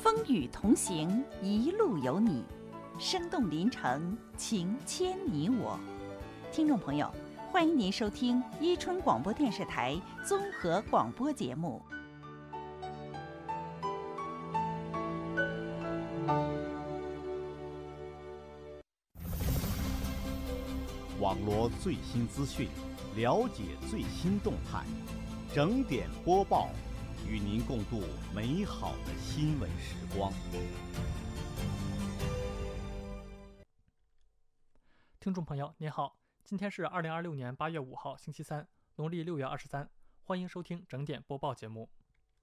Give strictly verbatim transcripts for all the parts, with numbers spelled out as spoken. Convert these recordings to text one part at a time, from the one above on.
风雨同行，一路有你，生动临城，情牵你我。听众朋友，欢迎您收听伊春广播电视台综合广播节目。 网罗最新资讯，了解最新动态，整点播报，与您共度美好的新闻时光。 听众朋友您好，今天是二零二六年八月五号星期三，农历六月二十三，欢迎收听整点播报节目。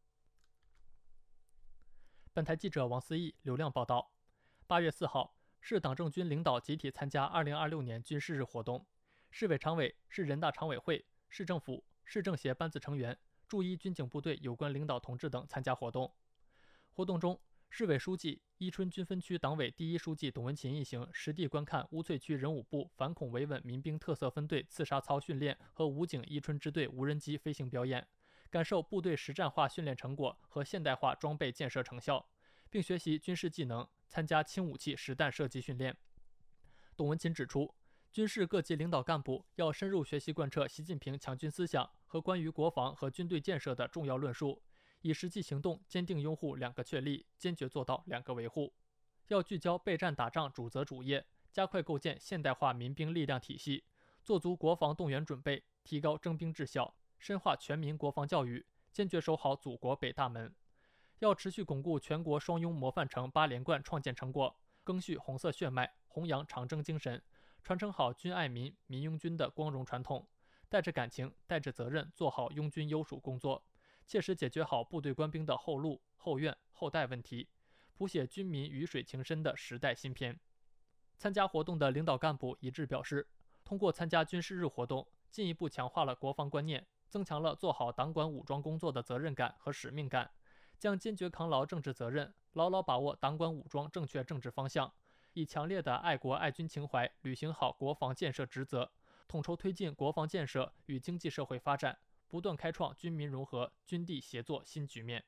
本台记者王思义、刘亮报道。八月四号，市党政军领导集体参加二零二六年军事日活动，市委常委、市人大常委会、市政府、市政协班子成员、驻伊军警部队有关领导同志等参加活动。活动中，市委书记、伊春军分区党委第一书记董文勤一行实地观看乌翠区人武部反恐维稳民兵特色分队刺杀操训练和武警伊春支队无人机飞行表演，感受部队实战化训练成果和现代化装备建设成效，并学习军事技能，参加轻武器实弹射击训练。董文勤指出，军事各级领导干部要深入学习贯彻习近平强军思想和关于国防和军队建设的重要论述，以实际行动坚定拥护两个确立，坚决做到两个维护。要聚焦备战打仗主责主业，加快构建现代化民兵力量体系，做足国防动员准备，提高征兵质效，深化全民国防教育，坚决守好祖国北大门。要持续巩固全国双拥模范城八连冠创建成果，赓续红色血脉，弘扬长征精神，传承好军爱民、民拥军的光荣传统，带着感情、带着责任做好拥军优属工作，切实解决好部队官兵的后路、后院、后代问题，谱写军民鱼水情深的时代新篇。参加活动的领导干部一致表示，通过参加军事日活动，进一步强化了国防观念，增强了做好党管武装工作的责任感和使命感，将坚决扛牢政治责任，牢牢把握党管武装正确政治方向，以强烈的爱国爱军情怀履行好国防建设职责，统筹推进国防建设与经济社会发展，不断开创军民融合、军地协作新局面。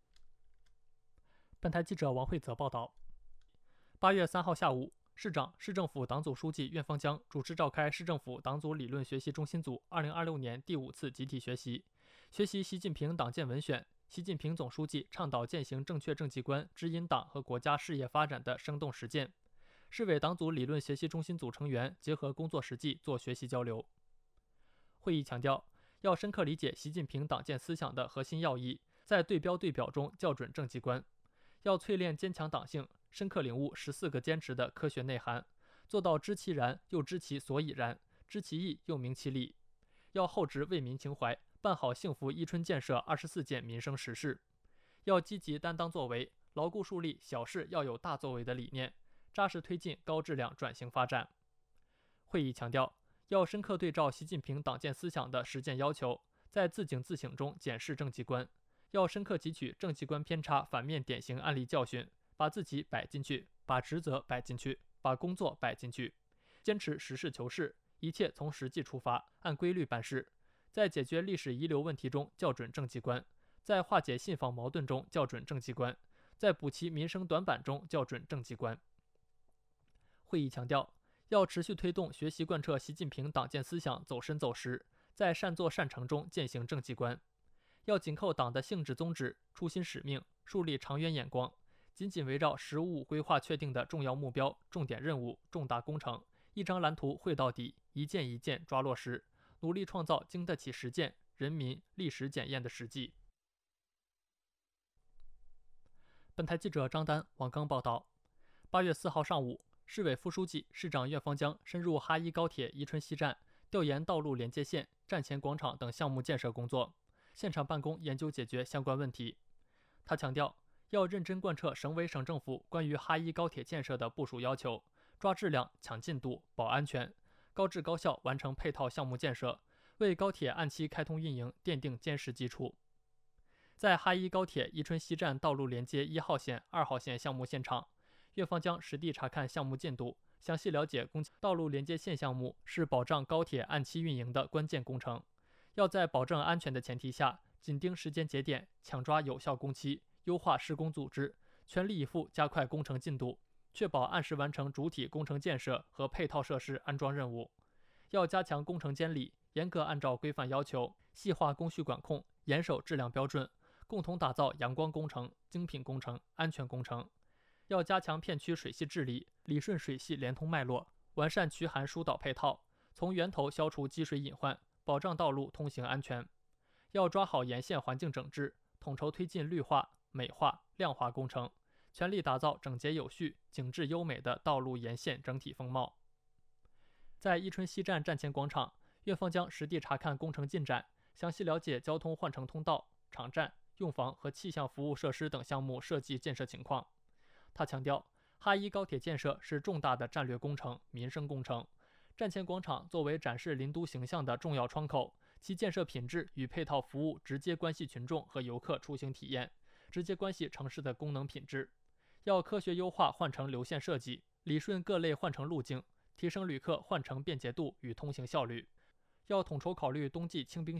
本台记者王慧泽报道。八月三号下午，市长、市政府党组书记苑方江主持召开市政府党组理论学习中心组二零二六年第五次集体学习，学习习近平党建文选、习近平总书记倡导践行正确政绩观指引党和国家事业发展的生动实践。市委党组理论学习中心组成员结合工作实际做学习交流。会议强调，要深刻理解习近平党建思想的核心要义，在对标对表中校准政绩观。要淬炼坚强党性，深刻领悟十四个坚持的科学内涵，做到知其然又知其所以然，知其意又明其理。要厚植为民情怀，办好幸福伊春建设二十四件民生实事。要积极担当作为，牢固树立小事要有大作为的理念，扎实推进高质量转型发展。会议强调，要深刻对照习近平党建思想的实践要求，在自省自省中检视政绩观，要深刻汲取政绩观偏差反面典型案例教训，把自己摆进去，把职责摆进去，把工作摆进去，坚持实事求是，一切从实际出发，按规律办事，在解决历史遗留问题中校准政绩观，在化解信访矛盾中校准政绩观，在补齐民生短板中校准政绩观。会议强调，要持续推动学习贯彻习近平党建思想走深走实，在善作善成中践行政绩观。要紧扣党的性质宗旨、初心使命，树立长远眼光，紧紧围绕“十五五”规划确定的重要目标、重点任务、重大工程，一张蓝图绘到底，一件一件抓落实，努力创造经得起实践、人民历史检验的实际。本台记者张丹、王刚报道。八月四号上午，市委副书记、市长苑方江深入哈伊高铁伊春西站，调研道路连接线、站前广场等项目建设工作，现场办公研究解决相关问题。他强调，要认真贯彻省委省政府关于哈伊高铁建设的部署要求，抓质量、抢进度、保安全，高质高效完成配套项目建设，为高铁按期开通运营奠定坚实基础。在哈伊高铁伊春西站道路连接一号线、二号线项目现场，苑方江实地查看项目进度，详细了解工道路连接线项目是保障高铁按期运营的关键工程，要在保证安全的前提下，紧盯时间节点，抢抓有效工期，优化施工组织， 全力以赴加快工程进度，确保按时完成主体工程建设和配套设施安装任务。要加强工程监理，严格按照规范要求，细化工序管控，严守质量标准，共同打造阳光工程、精品工程、安全工程。要加强片区水系治理，理顺水系连通脉络，完善渠涵疏导配套，从源头消除积水隐患，保障道路通行安全。要抓好沿线环境整治，统筹推进绿化、美化、亮化工程，全力打造整洁有序、景致优美的道路沿线整体风貌。在伊春西站站前广场，院方将实地查看工程进展，详细了解交通换乘通道、场站、用房和气象服务设施等项目设计建设情况。他强调，哈一高铁建设是重大的战略工程、民生工程。站前广场作为展示林都形象的重要窗口，其建设品质与配套服务直接关系群众和游客出行体验，直接关系城市的功能品质。要科学优化换乘流线设计，理顺各类换乘路径，提升旅客换乘便捷度与通行效率。要统筹考虑冬季清冰